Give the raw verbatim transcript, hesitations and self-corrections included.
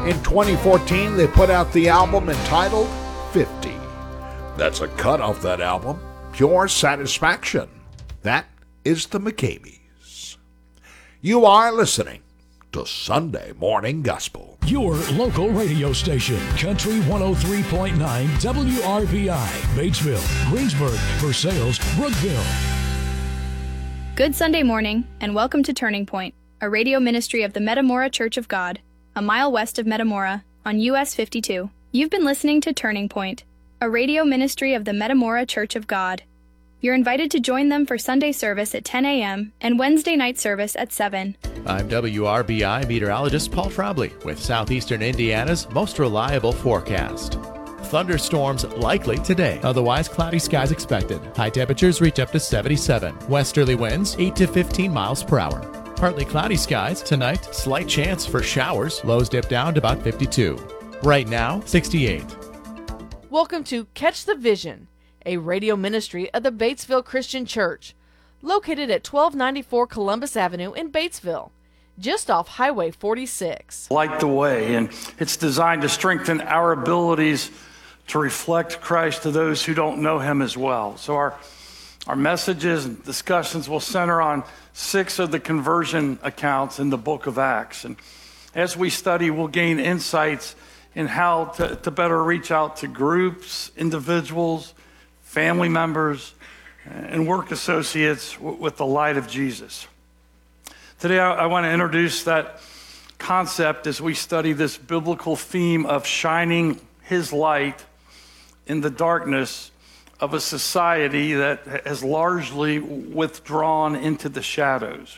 In twenty fourteen, they put out the album entitled fifty. That's a cut off that album, Pure Satisfaction. That is the McCabees. You are listening to Sunday Morning Gospel. Your local radio station, Country one oh three point nine W R B I, Batesville, Greensburg, Versailles, Brookville. Good Sunday morning, and welcome to Turning Point, a radio ministry of the Metamora Church of God, a mile west of Metamora, on U S fifty-two. You've been listening to Turning Point, a radio ministry of the Metamora Church of God. You're invited to join them for Sunday service at ten a.m. and Wednesday night service at seven. I'm W R B I meteorologist Paul Trombley with Southeastern Indiana's most reliable forecast. Thunderstorms likely today, otherwise cloudy skies expected. High temperatures reach up to seventy-seven. Westerly winds eight to fifteen miles per hour. Partly cloudy skies tonight, slight chance for showers. Lows dip down to about fifty-two. Right now, sixty-eight. Welcome to Catch the Vision, a radio ministry of the Batesville Christian Church, located at twelve ninety-four Columbus Avenue in Batesville, just off Highway forty-six. Light the way, and it's designed to strengthen our abilities to reflect Christ to those who don't know him as well. So our our messages and discussions will center on six of the conversion accounts in the book of Acts. And as we study, we'll gain insights in how to, to better reach out to groups, individuals, family members, and work associates w- with the light of Jesus. Today, I, I want to introduce that concept as we study this biblical theme of shining his light in the darkness of a society that has largely withdrawn into the shadows.